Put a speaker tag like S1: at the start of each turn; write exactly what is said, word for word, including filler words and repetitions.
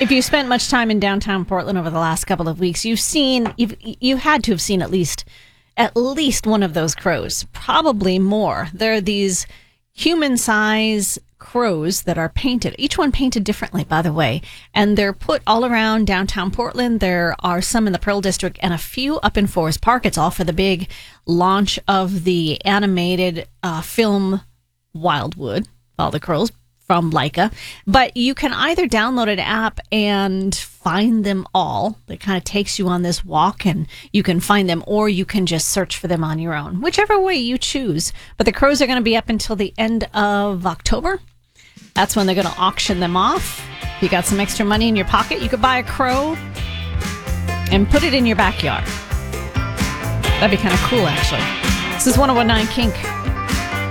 S1: If you spent much time in downtown Portland over the last couple of weeks, you've seen, you've, you had to have seen at least, at least one of those crows, probably more. There are these human-size crows that are painted, each one painted differently, by the way, and they're put all around downtown Portland. There are some in the Pearl District and a few up in Forest Park. It's all for the big launch of the animated uh, film Wildwood, All the Crows, from Leica. But you can either download an app and find them all. It kind of takes you on this walk and you can find them, or you can just search for them on your own, whichever way you choose. But the crows are going to be up until the end of October. That's when they're going to auction them off. If you got some extra money in your pocket, you could buy a crow and put it in your backyard. That'd be kind of cool, actually. This is one oh one nine Kink.